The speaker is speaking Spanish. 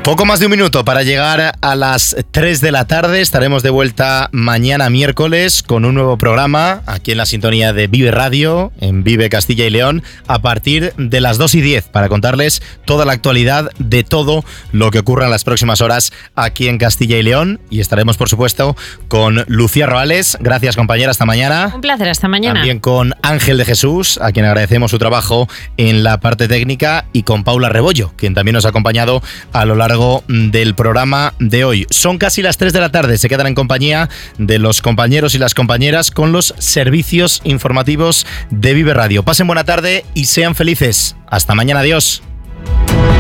Poco más de un minuto para llegar a las 3 de la tarde. Estaremos de vuelta mañana miércoles con un nuevo programa aquí en la sintonía de Vive Radio, en Vive Castilla y León, a partir de las 2:10 para contarles toda la actualidad de todo lo que ocurra en las próximas horas aquí en Castilla y León. Y estaremos, por supuesto, con Lucía Roales. Gracias, compañera, hasta mañana. Un placer, hasta mañana. También con Ángel de Jesús, a quien agradecemos su trabajo en la parte técnica, y con Paula Rebollo, quien también nos ha acompañado a lo largo del programa de hoy. Son casi las 3 de la tarde, se quedan en compañía de los compañeros y las compañeras con los servicios informativos de Vive Radio. Pasen buena tarde y sean felices. Hasta mañana, adiós.